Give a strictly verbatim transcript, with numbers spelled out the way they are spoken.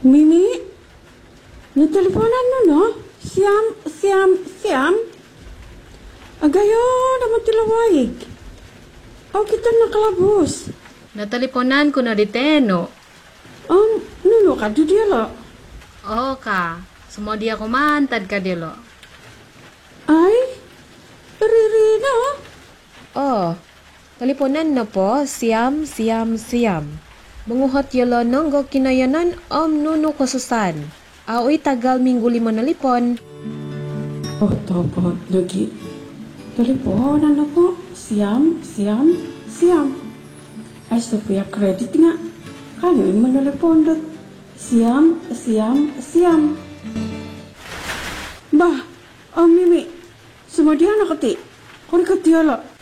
Mimi? Nateleponan mo, no? Siyam, siyam, siyam? Agayo, naman tilawayig. O, kita nakalabos. Nateleponan ko na diteno. Um, nuno ka, di dia lo. Oo ka. Sumo dia kumantad ka dilo. Ay, riri na. Oh, teleponan na po, siyam, siyam, siyam. Manguhat yelo nanggo kinayanan om nuno kosusan. Aoy tagal minggu lima nalipon. Oh, topo, lagi. Teleponan na po. Siyam, siyam, siyam. Ay, supaya kredit nga. Kayo yung manalipon dot. Siyam, siyam, siyam. Bah, oh Mimi, sumadihan ako ti. Kung ikot yala.